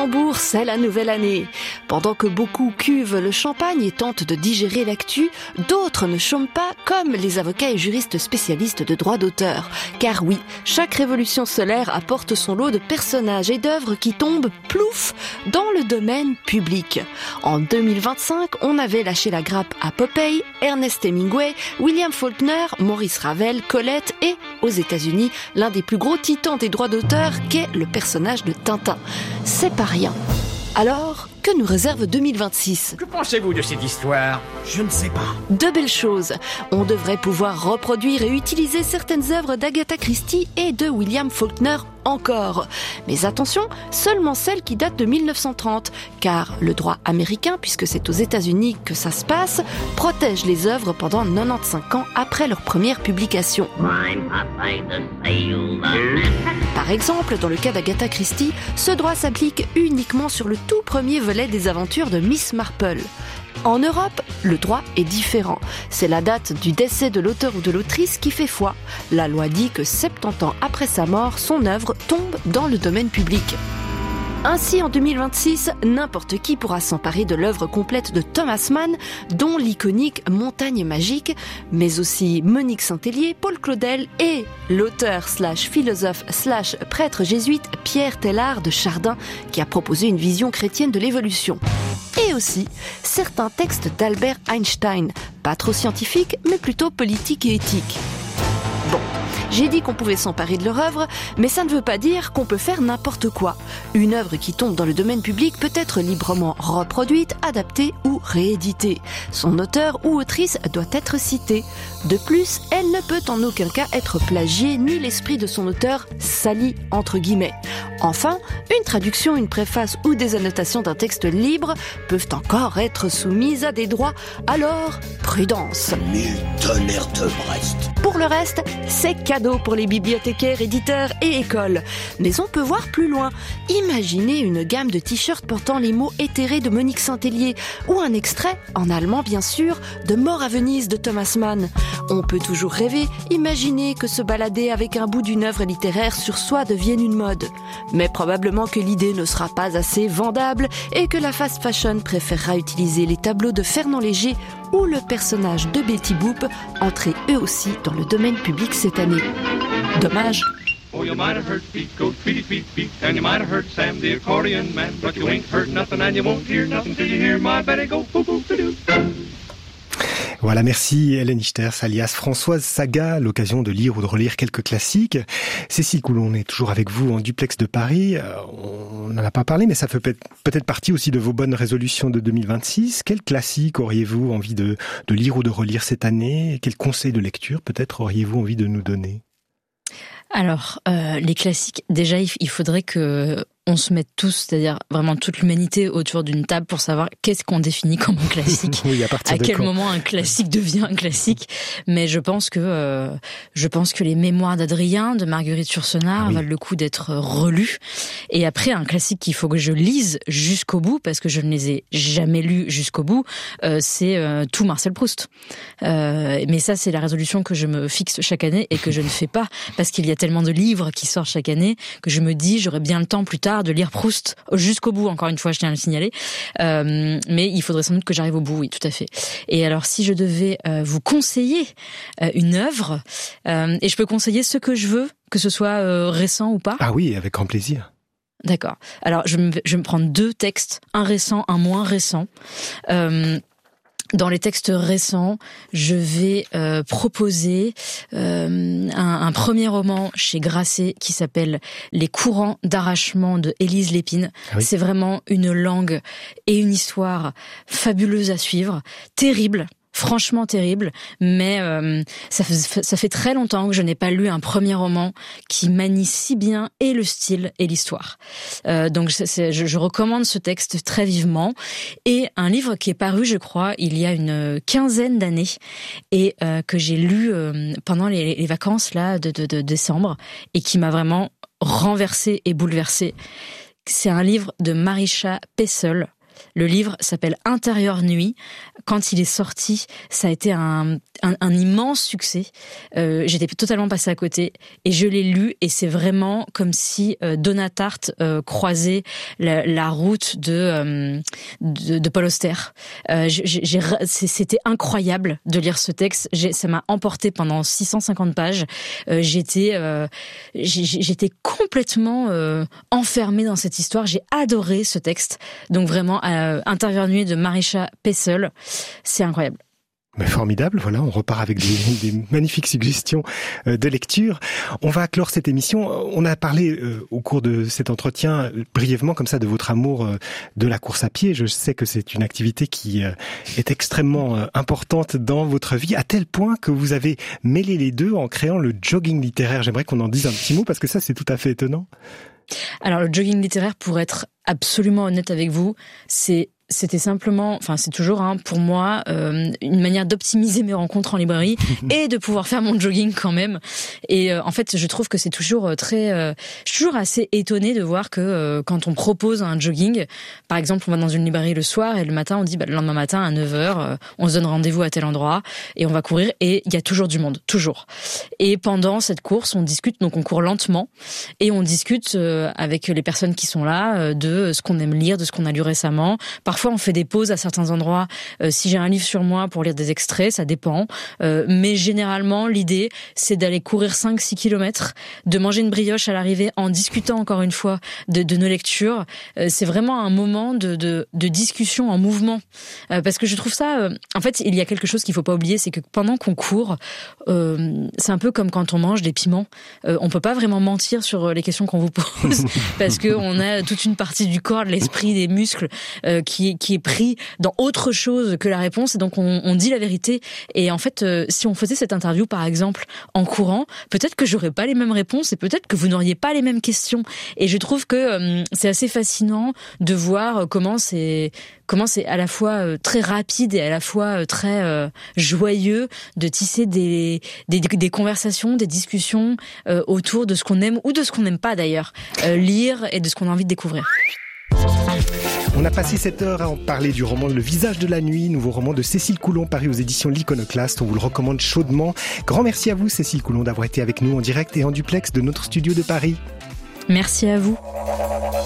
tambour, c'est la nouvelle année. Pendant que beaucoup cuvent le champagne et tentent de digérer l'actu, d'autres ne chôment pas, comme les avocats et juristes spécialistes de droit d'auteur. Car oui, chaque révolution solaire apporte son lot de personnages et d'œuvres qui tombent, plouf, dans le domaine public. En 2025, on avait lâché la grappe à Popeye, Ernest Hemingway, William Faulkner, Maurice Ravel, Colette et, aux États-Unis, l'un des plus gros titans des droits d'auteur qu'est le personnage de Tintin. C'est pas rien. Alors, que nous réserve 2026 ? Que pensez-vous de cette histoire ? Je ne sais pas. De belles choses. On devrait pouvoir reproduire et utiliser certaines œuvres d'Agatha Christie et de William Faulkner encore. Mais attention, seulement celles qui datent de 1930, car le droit américain, puisque c'est aux États-Unis que ça se passe, protège les œuvres pendant 95 ans après leur première publication. Par exemple, dans le cas d'Agatha Christie, ce droit s'applique uniquement sur le tout premier volet des aventures de Miss Marple. En Europe, le droit est différent. C'est la date du décès de l'auteur ou de l'autrice qui fait foi. La loi dit que 70 ans après sa mort, son œuvre tombe dans le domaine public. Ainsi, en 2026, n'importe qui pourra s'emparer de l'œuvre complète de Thomas Mann, dont l'iconique Montagne magique, mais aussi Monique Saint-Hélier, Paul Claudel et l'auteur/philosophe/prêtre jésuite Pierre Teilhard de Chardin, qui a proposé une vision chrétienne de l'évolution. Et aussi certains textes d'Albert Einstein, pas trop scientifiques, mais plutôt politiques et éthiques. Bon. J'ai dit qu'on pouvait s'emparer de leur œuvre, mais ça ne veut pas dire qu'on peut faire n'importe quoi. Une œuvre qui tombe dans le domaine public peut être librement reproduite, adaptée ou rééditée. Son auteur ou autrice doit être cité. De plus, elle ne peut en aucun cas être plagiée, ni l'esprit de son auteur sali, entre guillemets. Enfin, une traduction, une préface ou des annotations d'un texte libre peuvent encore être soumises à des droits. Alors, prudence. Mille tonnerres de Brest. Pour le reste, c'est cadeau pour les bibliothécaires, éditeurs et écoles. Mais on peut voir plus loin. Imaginez une gamme de t-shirts portant les mots éthérés de Monique Saint-Hélier ou un extrait, en allemand bien sûr, de Mort à Venise de Thomas Mann. On peut toujours rêver, imaginer que se balader avec un bout d'une œuvre littéraire sur soi devienne une mode. Mais probablement que l'idée ne sera pas assez vendable et que la fast fashion préférera utiliser les tableaux de Fernand Léger ou le personnage de Betty Boop, entrés eux aussi dans le domaine public cette année. Dommage. Oh, you might have heard feet go tweety tweet feet, and you might have heard Sam the accordion man, but you ain't heard nothing and you won't hear nothing till you hear my Betty go boo boo doo doo. Voilà, merci Hélène Ichters, alias Françoise Saga, l'occasion de lire ou de relire quelques classiques. Cécile Coulon, on est toujours avec vous en duplex de Paris. On n'en a pas parlé, mais ça fait peut-être partie aussi de vos bonnes résolutions de 2026. Quel classique auriez-vous envie de lire ou de relire cette année ? Quels conseils de lecture peut-être auriez-vous envie de nous donner ? Alors, les classiques, déjà, il faudrait que on se mette tous, c'est-à-dire vraiment toute l'humanité autour d'une table pour savoir qu'est-ce qu'on définit comme un classique. Oui, à quel moment un classique devient un classique. Mais je pense que les mémoires d'Adrien, de Marguerite Yourcenar valent le coup d'être relus. Et après, un classique qu'il faut que je lise jusqu'au bout, parce que je ne les ai jamais lus jusqu'au bout, c'est tout Marcel Proust. Mais ça, c'est la résolution que je me fixe chaque année et que je ne fais pas, parce qu'il y a tellement de livres qui sortent chaque année que je me dis, j'aurai bien le temps plus tard de lire Proust jusqu'au bout, encore une fois, je tiens à le signaler. Mais il faudrait sans doute que j'arrive au bout, oui, tout à fait. Et alors, si je devais vous conseiller une œuvre, et je peux conseiller ce que je veux, que ce soit récent ou pas. Ah oui, avec grand plaisir. D'accord. Alors, je vais me prendre deux textes, un récent, un moins récent. Dans les textes récents, je vais proposer un premier roman chez Grasset qui s'appelle Les courants d'arrachement de Élise Lépine. Ah oui. C'est vraiment une langue et une histoire fabuleuse à suivre, terrible. Franchement terrible, mais ça fait très longtemps que je n'ai pas lu un premier roman qui manie si bien et le style et l'histoire. Donc je recommande ce texte très vivement. Et un livre qui est paru, je crois, il y a une quinzaine d'années et que j'ai lu pendant les vacances là de décembre et qui m'a vraiment renversée et bouleversée. C'est un livre de Marisha Pessl Le livre s'appelle Intérieure nuit. Quand il est sorti, ça a été un immense succès. J'étais totalement passée à côté et je l'ai lu et c'est vraiment comme si Donna Tartt croisait la route de Paul Auster. C'était incroyable de lire ce texte. Ça m'a emporté pendant 650 pages. J'étais complètement enfermée dans cette histoire. J'ai adoré ce texte. Donc vraiment, Intérieure nuit de Marisha Pessl, c'est incroyable. Mais formidable, voilà, on repart avec des magnifiques suggestions de lecture. On va clore cette émission. On a parlé au cours de cet entretien brièvement comme ça de votre amour de la course à pied. Je sais que c'est une activité qui est extrêmement importante dans votre vie, à tel point que vous avez mêlé les deux en créant le jogging littéraire. J'aimerais qu'on en dise un petit mot parce que ça c'est tout à fait étonnant. Alors le jogging littéraire, pour être absolument honnête avec vous, c'était simplement, enfin c'est toujours pour moi une manière d'optimiser mes rencontres en librairie et de pouvoir faire mon jogging quand même. Et en fait, je trouve que c'est toujours je suis toujours assez étonnée de voir que quand on propose un jogging, par exemple, on va dans une librairie le soir et le matin on dit le lendemain matin à 9h, on se donne rendez-vous à tel endroit et on va courir et il y a toujours du monde, toujours. Et pendant cette course, on discute, donc on court lentement et on discute avec les personnes qui sont là de ce qu'on aime lire, de ce qu'on a lu récemment. Parfois, on fait des pauses à certains endroits. Si j'ai un livre sur moi pour lire des extraits, ça dépend. Mais généralement, l'idée, c'est d'aller courir 5-6 kilomètres, de manger une brioche à l'arrivée en discutant encore une fois de nos lectures. C'est vraiment un moment de discussion en mouvement. Parce que je trouve ça... en fait, il y a quelque chose qu'il faut pas oublier, c'est que pendant qu'on court, c'est un peu comme quand on mange des piments. On peut pas vraiment mentir sur les questions qu'on vous pose parce que on a toute une partie du corps, de l'esprit, des muscles qui est pris dans autre chose que la réponse et donc on dit la vérité. Et en fait, si on faisait cette interview par exemple en courant, peut-être que j'aurais pas les mêmes réponses et peut-être que vous n'auriez pas les mêmes questions. Et je trouve que c'est assez fascinant de voir comment c'est à la fois très rapide et à la fois très joyeux de tisser des conversations, des discussions autour de ce qu'on aime ou de ce qu'on n'aime pas d'ailleurs, lire et de ce qu'on a envie de découvrir. On a passé cette heure à en parler du roman Le visage de la nuit, nouveau roman de Cécile Coulon paru aux éditions L'Iconoclaste. On vous le recommande chaudement. Grand merci à vous Cécile Coulon d'avoir été avec nous en direct et en duplex de notre studio de Paris. Merci à vous.